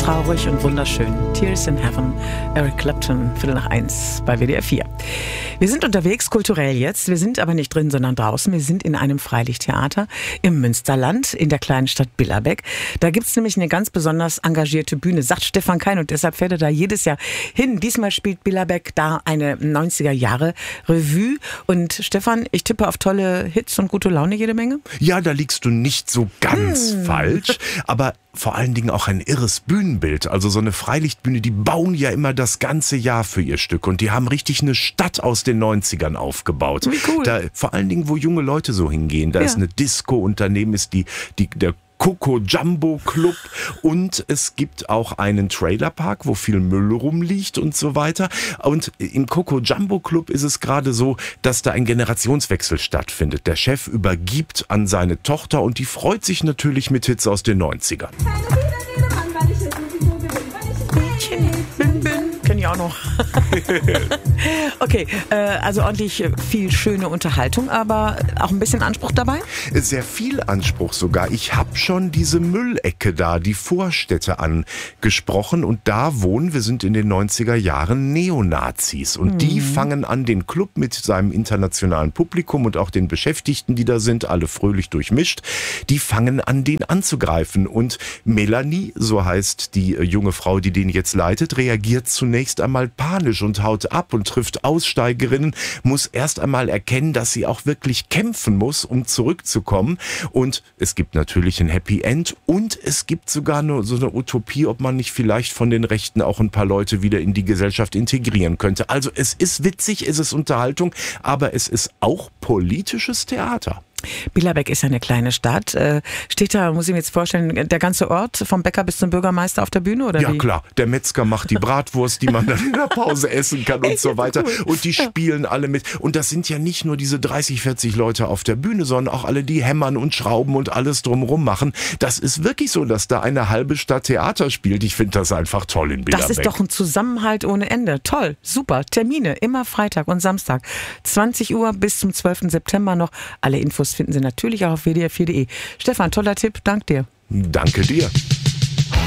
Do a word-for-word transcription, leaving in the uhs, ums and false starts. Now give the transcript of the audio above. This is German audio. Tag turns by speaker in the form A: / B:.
A: traurig und wunderschön. Tears in Heaven, Eric Clapton, Viertel nach eins bei W D R vier. Wir sind unterwegs, kulturell jetzt. Wir sind aber nicht drin, sondern draußen. Wir sind in einem Freilichttheater im Münsterland, in der kleinen Stadt Billerbeck. Da gibt's nämlich eine ganz besonders engagierte Bühne, sagt Stefan Kein, und deshalb fährt er da jedes Jahr hin. Diesmal spielt Billerbeck da eine neunziger Jahre Revue. Und Stefan, ich tippe auf tolle Hits und gute Laune jede Menge?
B: Ja, da liegst du nicht so ganz
A: hm.
B: falsch, aber vor allen Dingen auch ein irres Bühnenbild. Also so eine Freilichtbühne, die bauen ja immer das ganze Jahr für ihr Stück und die haben richtig eine Stadt aus den neunzigern aufgebaut.
A: Wie cool.
B: Da, vor allen Dingen, wo junge Leute so hingehen. Da
A: ja.
B: ist eine Disco, und daneben ist die, die, der Coco Jumbo Club, und es gibt auch einen Trailerpark, wo viel Müll rumliegt und so weiter. Und im Coco Jumbo Club ist es gerade so, dass da ein Generationswechsel stattfindet. Der Chef übergibt an seine Tochter und die freut sich natürlich mit Hits aus den neunzigern.
A: Kenn ich auch noch. Okay, äh, also ordentlich viel schöne Unterhaltung, aber auch ein bisschen Anspruch dabei?
B: Sehr viel Anspruch sogar. Ich habe schon diese Müllecke da, die Vorstädte angesprochen, und da wohnen, wir sind in den neunziger Jahren, Neonazis, und mhm. die fangen an, den Club mit seinem internationalen Publikum und auch den Beschäftigten, die da sind, alle fröhlich durchmischt, die fangen an, den anzugreifen, und Melanie, so heißt die junge Frau, die den jetzt leitet, reagiert zunächst einmal panisch und haut ab und trifft Aussteigerinnen, muss erst einmal erkennen, dass sie auch wirklich kämpfen muss, um zurückzukommen. Und es gibt natürlich ein Happy End, und es gibt sogar nur so eine Utopie, ob man nicht vielleicht von den Rechten auch ein paar Leute wieder in die Gesellschaft integrieren könnte. Also es ist witzig, es ist Unterhaltung, aber es ist auch politisches Theater.
A: Billerbeck ist ja eine kleine Stadt. Steht da, muss ich mir jetzt vorstellen, der ganze Ort vom Bäcker bis zum Bürgermeister auf der Bühne, oder
B: Ja
A: wie?
B: Klar, der Metzger macht die Bratwurst, die man dann in der Pause essen kann und so weiter. Und die spielen alle mit. Und das sind ja nicht nur diese dreißig, vierzig Leute auf der Bühne, sondern auch alle, die hämmern und schrauben und alles drumherum machen. Das ist wirklich so, dass da eine halbe Stadt Theater spielt. Ich finde das einfach toll in Billerbeck.
A: Das ist doch ein Zusammenhalt ohne Ende. Toll, super. Termine, immer Freitag und Samstag. zwanzig Uhr bis zum zwölften September noch. Alle Infos finden Sie natürlich auch auf W D R vier punkt de. Stefan, toller Tipp, dank dir.
B: Danke dir.